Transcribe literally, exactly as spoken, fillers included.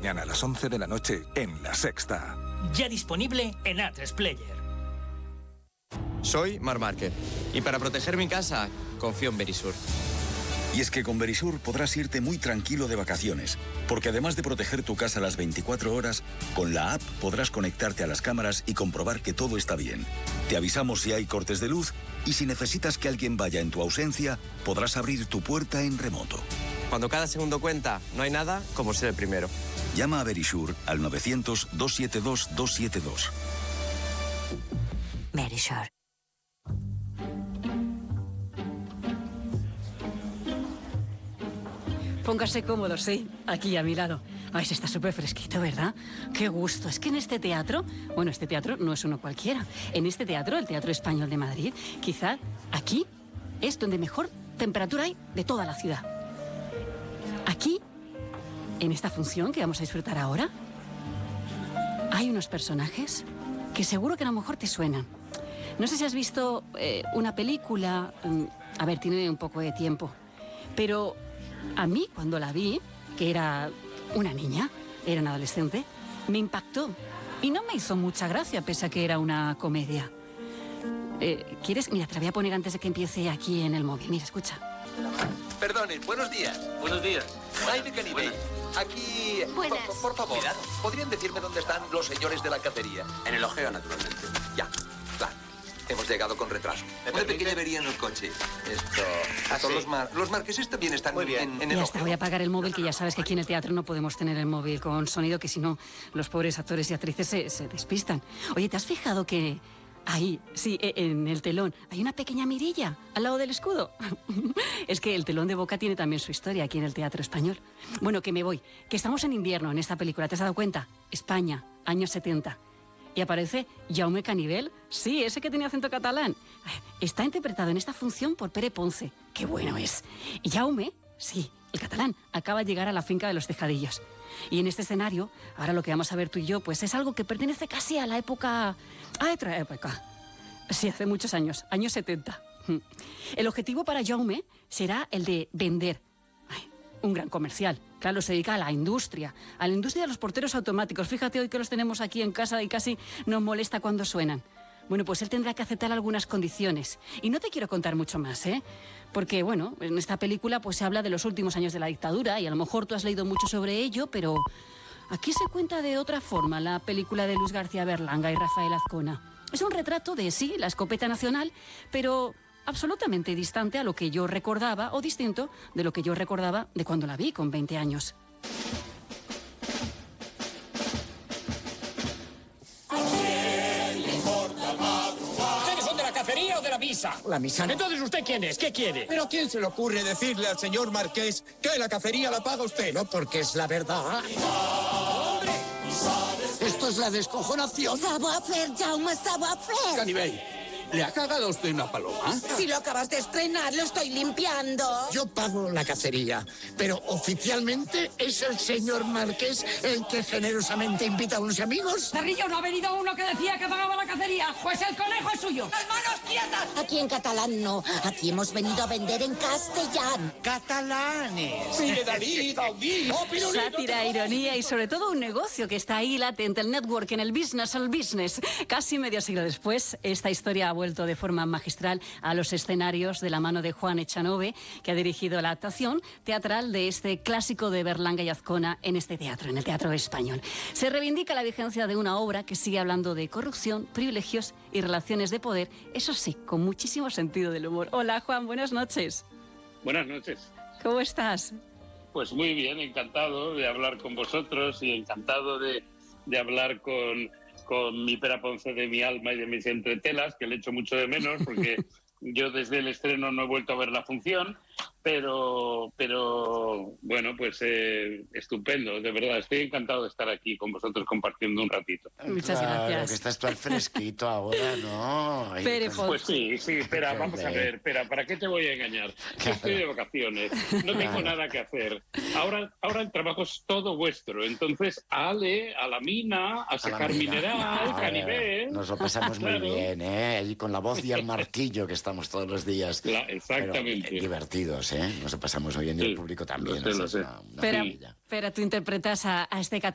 mañana a las once de la noche en La Sexta. Ya disponible en A tres Player. Soy Marc Márquez y para proteger mi casa confío en Verisur. Y es que con Verisur podrás irte muy tranquilo de vacaciones, porque además de proteger tu casa las veinticuatro horas, con la app podrás conectarte a las cámaras y comprobar que todo está bien. Te avisamos si hay cortes de luz y si necesitas que alguien vaya en tu ausencia, podrás abrir tu puerta en remoto. Cuando cada segundo cuenta, no hay nada como ser el primero. Llama a Verisur al novecientos, doscientos setenta y dos, doscientos setenta y dos. Verisur. Póngase cómodo, sí, aquí a mi lado. Ay, se está súper fresquito, ¿verdad? Qué gusto. Es que en este teatro, bueno, este teatro no es uno cualquiera. En este teatro, el Teatro Español de Madrid, quizá aquí es donde mejor temperatura hay de toda la ciudad. Aquí, en esta función que vamos a disfrutar ahora, hay unos personajes que seguro que a lo mejor te suenan. No sé si has visto eh, una película, um, a ver, tiene un poco de tiempo, pero a mí cuando la vi, que era una niña, era una adolescente, me impactó y no me hizo mucha gracia pese a que era una comedia. Eh, ¿Quieres? Mira, te la voy a poner antes de que empiece aquí en el móvil. Mira, escucha. Perdonen, buenos días. Buenos días. Jaime Canibé. Aquí... Buenas. Por, por favor, Cuidado. ¿podrían decirme dónde están los señores de la cacería? En el ojeo, naturalmente. Ya, claro. Hemos llegado con retraso. ¿Me Puede permite? que llevarían el coche. Esto... Ah, Son sí. los, mar... los marqueses también están Muy bien. en, en el Ya está, ojeo. voy a apagar el móvil, que ya sabes que aquí en el teatro no podemos tener el móvil con sonido, que si no los pobres actores y actrices se, se despistan. Oye, ¿te has fijado que ahí, sí, e- en el telón, hay una pequeña mirilla al lado del escudo? Es que el telón de Boca tiene también su historia aquí en el Teatro Español. Bueno, que me voy, que estamos en invierno en esta película, ¿te has dado cuenta? España, años setenta. Y aparece Jaume Canibel, sí, ese que tenía acento catalán. Está interpretado en esta función por Pere Ponce. ¡Qué bueno es! Y Jaume, sí, el catalán, acaba de llegar a la finca de los Tejadillos. Y en este escenario, ahora lo que vamos a ver tú y yo, pues es algo que pertenece casi a la época... a otra época. Sí, hace muchos años, años setenta. El objetivo para Jaume será el de vender. Ay, un gran comercial. Claro, se dedica a la industria, a la industria de los porteros automáticos. Fíjate hoy que los tenemos aquí en casa y casi nos molesta cuando suenan. Bueno, pues él tendrá que aceptar algunas condiciones. Y no te quiero contar mucho más, ¿eh? Porque, bueno, en esta película pues se habla de los últimos años de la dictadura y a lo mejor tú has leído mucho sobre ello, pero aquí se cuenta de otra forma la película de Luz García Berlanga y Rafael Azcona. Es un retrato de, sí, la escopeta nacional, pero absolutamente distante a lo que yo recordaba, o distinto de lo que yo recordaba de cuando la vi con veinte años. ¿Ustedes son de la cacería o de la misa? La misa no. Entonces, ¿usted quién es? ¿Qué quiere? ¿Pero a quién se le ocurre decirle al señor Marqués que la cacería la paga usted? No, porque es la verdad. ¡Hombre! Esto es la descojonación. Savoir-faire, Jaume, savoir-faire. Canibel, ¿le ha cagado usted una paloma? Si lo acabas de estrenar, lo estoy limpiando. Yo pago la cacería, pero oficialmente es el señor Marqués el que generosamente invita a unos amigos. Cerrillo, ¿no ha venido uno que decía que pagaba la cacería? Pues el conejo es suyo. ¡Las manos quietas! Aquí en catalán no. Aquí hemos venido a vender en castellano. Catalanes. Mire, Dalí, Gaudí. Oh, pirulito, Sátira, te- ironía y sobre todo un negocio que está ahí latente, el networking, el business, el business. Casi medio siglo después, esta historia ha vuelto de forma magistral a los escenarios de la mano de Juan Echanove, que ha dirigido la actuación teatral de este clásico de Berlanga y Azcona en este teatro, en el Teatro Español. Se reivindica la vigencia de una obra que sigue hablando de corrupción, privilegios y relaciones de poder, eso sí, con muchísimo sentido del humor. Hola, Juan, buenas noches. Buenas noches. ¿Cómo estás? Pues muy bien, encantado de hablar con vosotros y encantado de, de hablar con, con mi Pere Ponce de mi alma y de mis entretelas, que le echo mucho de menos porque yo desde el estreno no he vuelto a ver la función, pero, pero bueno, pues eh, estupendo, de verdad, estoy encantado de estar aquí con vosotros compartiendo un ratito. Muchas Claro, gracias. que estás tú al fresquito ahora, ¿no? Ahí Pere con- Pues sí, sí, espera, vamos a ver, espera, ¿para qué te voy a engañar? Yo estoy de vacaciones, no tengo nada que hacer. Ahora, ahora el trabajo es todo vuestro, entonces ale, a la mina, a a la sacar mina. mineral, Joder, Canibel. Nos lo pasamos muy Claro. bien, ¿eh? Ahí con la voz y el martillo que estamos todos los días. La- exactamente. Pero, eh, divertidos, ¿eh? Nos lo pasamos muy bien y Sí, el público también. lo sé, o sea, lo es sé. una- una Espera, maravilla. espera, tú interpretas a, a este